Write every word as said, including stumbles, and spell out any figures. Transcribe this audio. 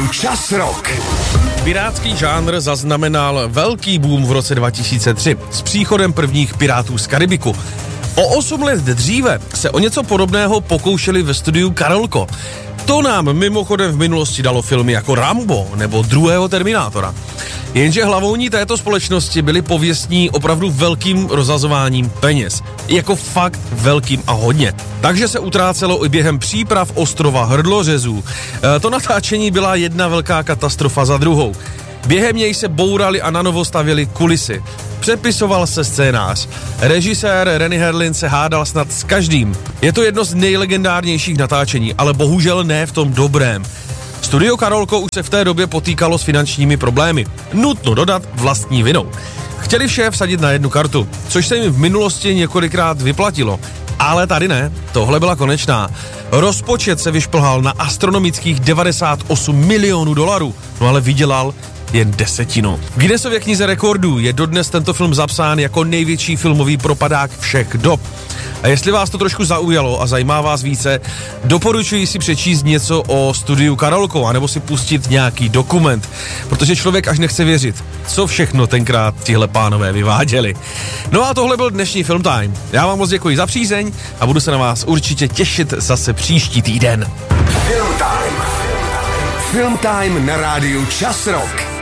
rádiu Čas Rock. Pirátský žánr zaznamenal velký boom v roce dva tisíce tři s příchodem prvních pirátů z Karibiku. O osm let dříve se o něco podobného pokoušeli ve studiu Karolko. To nám mimochodem v minulosti dalo filmy jako Rambo nebo druhého Terminátora. Jenže hlavouní této společnosti byli pověstní opravdu velkým rozhazováním peněz. Jako fakt velkým a hodně. Takže se utrácelo i během příprav ostrova Hrdlořezů. E, to natáčení byla jedna velká katastrofa za druhou. Během něj se bourali a nanovo stavěli kulisy. Přepisoval se scénář. Režisér Renny Harlin se hádal snad s každým. Je to jedno z nejlegendárnějších natáčení, ale bohužel ne v tom dobrém. Studio Karolko už se v té době potýkalo s finančními problémy. Nutno dodat vlastní vinou. Chtěli vše vsadit na jednu kartu, což se jim v minulosti několikrát vyplatilo. Ale tady ne, tohle byla konečná. Rozpočet se vyšplhal na astronomických devadesát osm milionů dolarů, no ale vydělal jen desetinu. V Guinnessově knize rekordů je dodnes tento film zapsán jako největší filmový propadák všech dob. A jestli vás to trošku zaujalo a zajímá vás více, doporučuji si přečíst něco o studiu Karolko, anebo si pustit nějaký dokument, protože člověk až nechce věřit, co všechno tenkrát tihle pánové vyváděli. No a tohle byl dnešní Film Time. Já vám moc děkuji za přízeň a budu se na vás určitě těšit zase příští týden. Film Time. Film Time na rádiu Čas Rock.